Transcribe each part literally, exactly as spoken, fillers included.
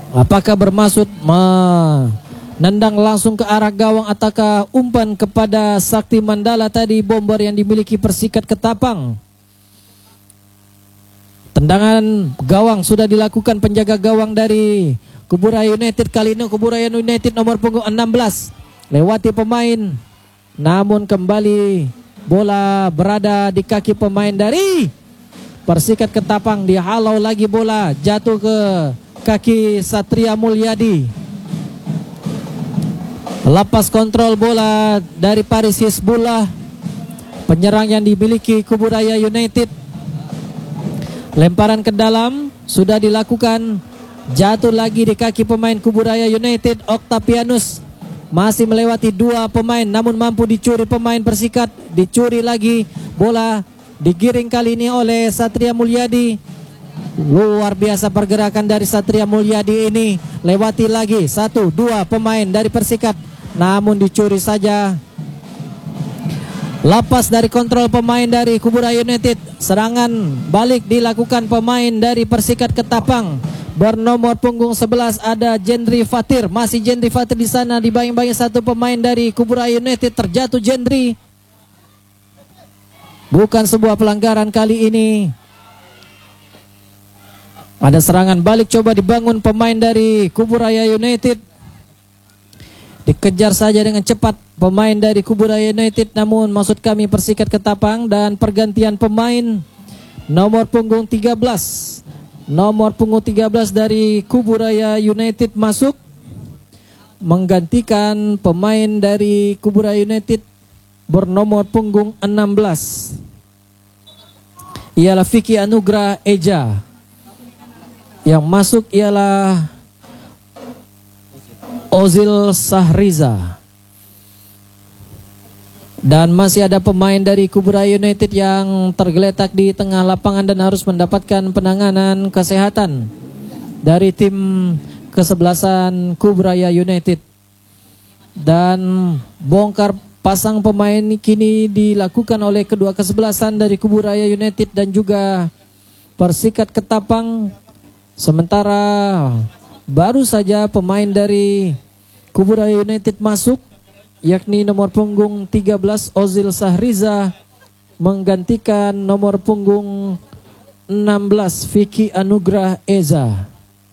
Apakah bermaksud menendang langsung ke arah gawang ataukah umpan kepada Sakti Mandala tadi, bomber yang dimiliki Persikat Ketapang. Tendangan gawang sudah dilakukan penjaga gawang dari Kuburaya United. Kali ini Kuburaya United nomor punggung enam belas lewati pemain, namun kembali bola berada di kaki pemain dari Persikat Ketapang. Dihalau lagi, bola jatuh ke kaki Satria Mulyadi. Lepas kontrol bola dari Paris Hizbullah, penyerang yang dimiliki Kuburaya United. Lemparan ke dalam sudah dilakukan, jatuh lagi di kaki pemain Kuburaya United. Octavianus masih melewati dua pemain, namun mampu dicuri pemain Persikat. Dicuri lagi, bola digiring kali ini oleh Satria Mulyadi. Luar biasa pergerakan dari Satria Mulyadi ini. Lewati lagi satu dua pemain dari Persikat, namun dicuri saja. Lepas dari kontrol pemain dari Kuburaya United, serangan balik dilakukan pemain dari Persikat Ketapang. Bernomor punggung sebelas ada Jendri Fatir. Masih Jendri Fatir di sana, dibayang-bayang satu pemain dari Kuburaya United. Terjatuh Jendri. Bukan sebuah pelanggaran kali ini. Ada serangan balik coba dibangun pemain dari Kuburaya United. Dikejar saja dengan cepat pemain dari Kuburaya United, namun maksud kami Persikat Ketapang. Dan pergantian pemain nomor punggung tiga belas. Nomor punggung tiga belas dari Kuburaya United masuk menggantikan pemain dari Kuburaya United bernomor punggung enam belas. Ialah Vicky Anugrah Eja. Yang masuk ialah Ozil Sahriza. Dan masih ada pemain dari Kuburaya United yang tergeletak di tengah lapangan dan harus mendapatkan penanganan kesehatan dari tim kesebelasan Kuburaya United. Dan bongkar pasang pemain kini dilakukan oleh kedua kesebelasan dari Kuburaya United dan juga Persikat Ketapang. Sementara baru saja pemain dari Kuburaya United masuk, yakni nomor punggung tiga belas Ozil Sahriza menggantikan nomor punggung enam belas Vicky Anugrah Eza.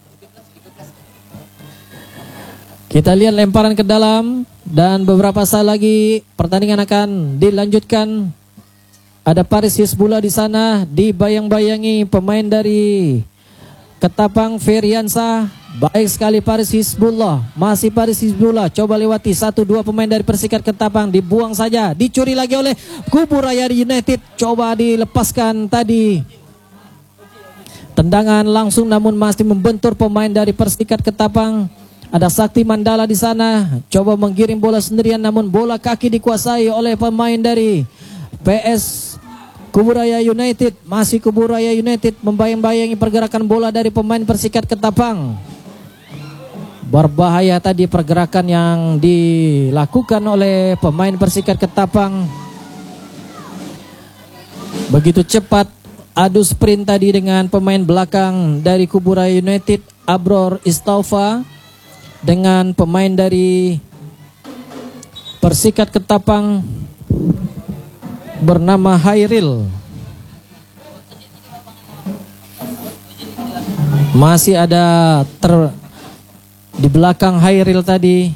Kita lihat lemparan ke dalam dan beberapa saat lagi pertandingan akan dilanjutkan. Ada Paris Hizbullah di sana, dibayang-bayangi pemain dari Ketapang Feriansa. Baik sekali Paris Hizbullah. Masih Paris Hizbullah. Coba lewati satu dua pemain dari Persikat Ketapang. Dibuang saja. Dicuri lagi oleh Kuburaya United. Coba dilepaskan tadi. Tendangan langsung namun masih membentur pemain dari Persikat Ketapang. Ada Sakti Mandala di sana. Coba menggiring bola sendirian namun bola kaki dikuasai oleh pemain dari P S Kuburaya United. Masih Kuburaya United membayang-bayangi pergerakan bola dari pemain Persikat Ketapang. Berbahaya tadi pergerakan yang dilakukan oleh pemain Persikat Ketapang. Begitu cepat adu sprint tadi dengan pemain belakang dari Kuburaya United, Abror Istaufa, dengan pemain dari Persikat Ketapang bernama Hairil. Masih ada ter di belakang Hairil tadi.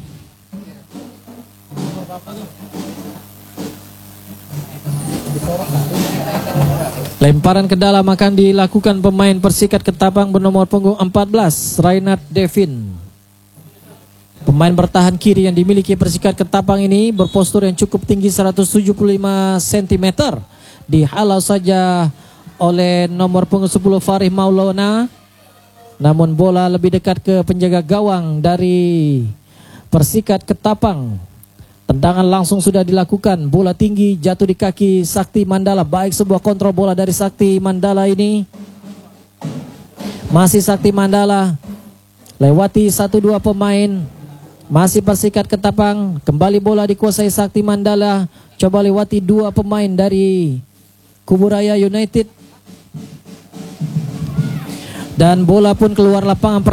Lemparan ke dalam akan dilakukan pemain Persikat Ketapang bernomor punggung empat belas Reinhard Devin. Pemain bertahan kiri yang dimiliki Persikat Ketapang ini berpostur yang cukup tinggi seratus tujuh puluh lima sentimeter. Dihalau saja oleh nomor punggung sepuluh Farih Maulana. Namun bola lebih dekat ke penjaga gawang dari Persikat Ketapang. Tendangan langsung sudah dilakukan. Bola tinggi jatuh di kaki Sakti Mandala. Baik sebuah kontrol bola dari Sakti Mandala ini. Masih Sakti Mandala. Lewati satu dua pemain. Masih Persikat Ketapang. Kembali bola dikuasai Sakti Mandala. Coba lewati dua pemain dari Kuburaya United. Dan bola pun keluar lapangan.